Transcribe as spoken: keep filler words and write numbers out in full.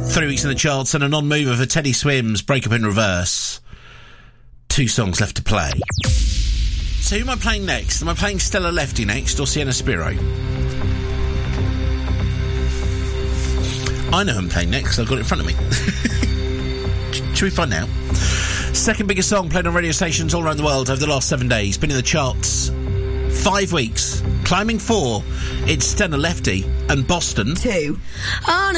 Three weeks in the charts and a non-mover for Teddy Swims, Break Up in Reverse. Two songs left to play. So who am I playing next? Am I playing Stella Lefty next or Sienna Spiro? I know who I'm playing next, I've got it in front of me. Should we find out? Second biggest song played on radio stations all around the world over the last seven days. Been in the charts five weeks. Climbing four. It's Stella Lefty and Boston. Two. On